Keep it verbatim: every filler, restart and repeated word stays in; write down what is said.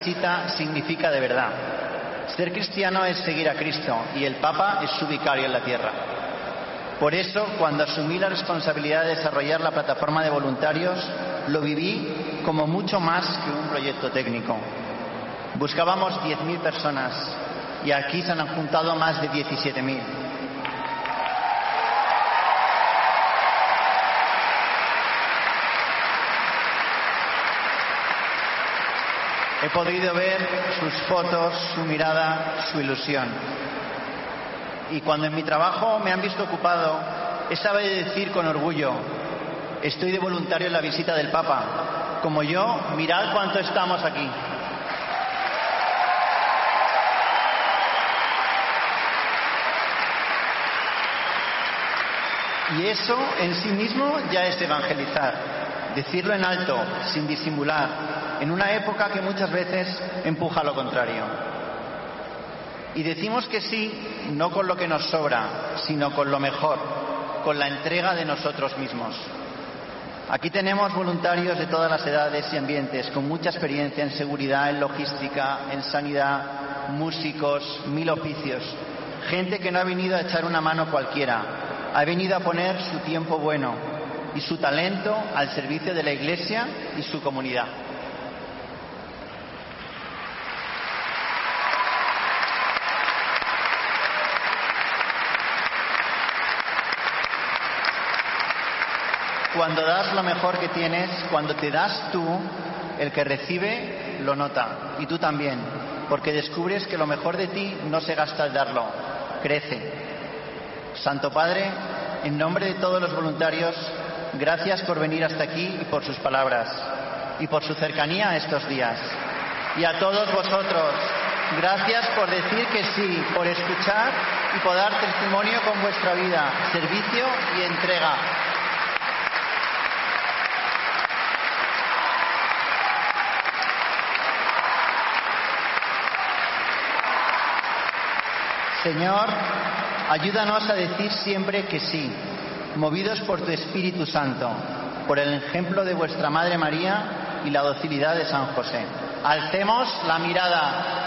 visita significa de verdad. Ser cristiano es seguir a Cristo y el Papa es su vicario en la tierra. Por eso, cuando asumí la responsabilidad de desarrollar la plataforma de voluntarios, lo viví como mucho más que un proyecto técnico. Buscábamos diez mil personas y aquí se han juntado más de diecisiete mil. He podido ver sus fotos, su mirada, su ilusión. Y cuando en mi trabajo me han visto ocupado, he sabido decir con orgullo: estoy de voluntario en la visita del Papa. Como yo, mirad cuánto estamos aquí. Y eso en sí mismo ya es evangelizar. Decirlo en alto, sin disimular, en una época que muchas veces empuja a lo contrario. Y decimos que sí, no con lo que nos sobra, sino con lo mejor, con la entrega de nosotros mismos. Aquí tenemos voluntarios de todas las edades y ambientes, con mucha experiencia en seguridad, en logística, en sanidad, músicos, mil oficios. Gente que no ha venido a echar una mano cualquiera, ha venido a poner su tiempo bueno y su talento al servicio de la Iglesia y su comunidad. Cuando das lo mejor que tienes, cuando te das tú, el que recibe lo nota, y tú también, porque descubres que lo mejor de ti no se gasta al darlo, crece. Santo Padre, en nombre de todos los voluntarios, gracias por venir hasta aquí y por sus palabras, y por su cercanía a estos días. Y a todos vosotros, gracias por decir que sí, por escuchar y por dar testimonio con vuestra vida, servicio y entrega. Señor, ayúdanos a decir siempre que sí, movidos por tu Espíritu Santo, por el ejemplo de vuestra Madre María y la docilidad de San José. Alcemos la mirada.